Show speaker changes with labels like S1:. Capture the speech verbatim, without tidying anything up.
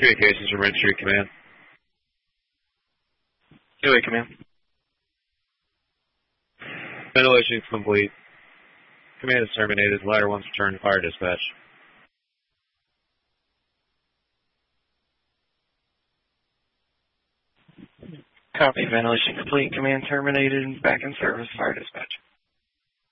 S1: Communications from Ridge Street Command.
S2: Two eight Command.
S1: Ventilation complete. Command is terminated. Ladder one's returned to fire dispatch.
S2: Copy. Ventilation complete. Command terminated. Back in service. Fire dispatch.